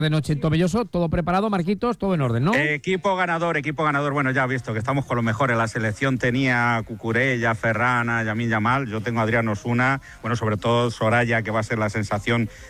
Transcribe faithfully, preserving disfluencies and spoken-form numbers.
de noche en Tomelloso, todo preparado, Marquitos, todo en orden, ¿no? Eh, equipo ganador, equipo ganador. Bueno, ya has visto que estamos con los mejores. La selección tenía Cucurella, Ferrana, Yamin Yamal. Yo tengo a Adrián Osuna. Bueno, sobre todo Soraya, que va a ser la sensación